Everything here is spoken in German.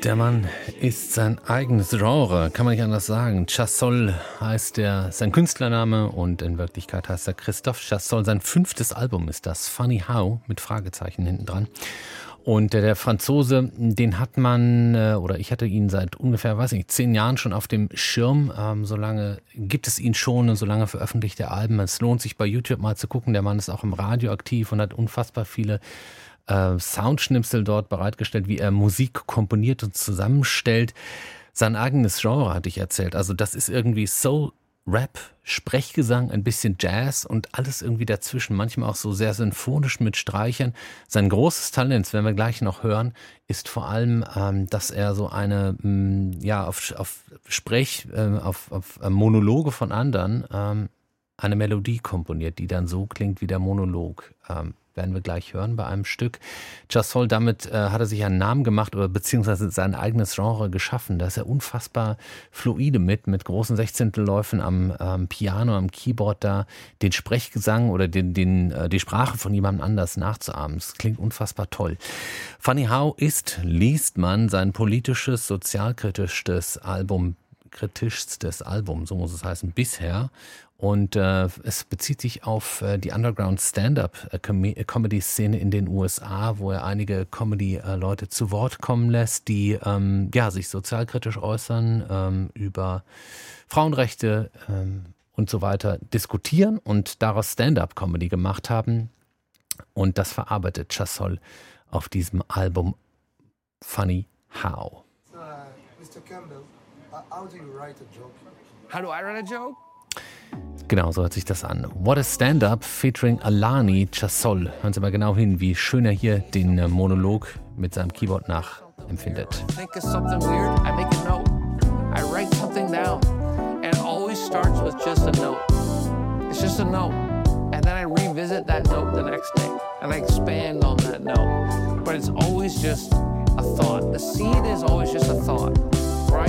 Der Mann ist sein eigenes Genre, kann man nicht anders sagen. Chassault heißt sein Künstlername und in Wirklichkeit heißt er Christophe Chassault. Sein 5. Album ist das, Funny How, mit Fragezeichen hinten dran. Und der Franzose, den hat man, oder ich hatte ihn seit ungefähr, 10 Jahren schon auf dem Schirm. So lange gibt es ihn schon und so lange veröffentlicht er Alben. Es lohnt sich bei YouTube mal zu gucken. Der Mann ist auch im Radio aktiv und hat unfassbar viele Soundschnipsel dort bereitgestellt, wie er Musik komponiert und zusammenstellt. Sein eigenes Genre, hatte ich erzählt. Also das ist irgendwie Soul, Rap, Sprechgesang, ein bisschen Jazz und alles irgendwie dazwischen. Manchmal auch so sehr symphonisch mit Streichern. Sein großes Talent, das werden wir gleich noch hören, ist vor allem, dass er so eine, auf Monologe von anderen eine Melodie komponiert, die dann so klingt wie der Monolog. Werden wir gleich hören bei einem Stück. Chassault, damit hat er sich einen Namen gemacht oder beziehungsweise sein eigenes Genre geschaffen. Da ist er unfassbar fluide mit großen Sechzehntelläufen am Piano, am Keyboard da, den Sprechgesang oder die Sprache von jemandem anders nachzuahmen. Das klingt unfassbar toll. Funny How liest man, sein politisches, sozialkritischstes Album, so muss es heißen, bisher. Und es bezieht sich auf die Underground-Stand-Up-Comedy-Szene in den USA, wo er einige Comedy-Leute zu Wort kommen lässt, die sich sozialkritisch äußern, über Frauenrechte und so weiter diskutieren und daraus Stand-Up-Comedy gemacht haben. Und das verarbeitet Chassault auf diesem Album Funny How. Mr. Campbell, how do you write a joke? How do I write a joke? Genau, so hört sich das an. What a Stand-Up featuring Alani Chassault. Hören Sie mal genau hin, wie schön er hier den Monolog mit seinem Keyboard nachempfindet. Think of something weird, I make a note. I write something down. And it always starts with just a note. It's just a note. And then I revisit that note the next day. And I expand on that note. But it's always just a thought. The seed is always just a thought.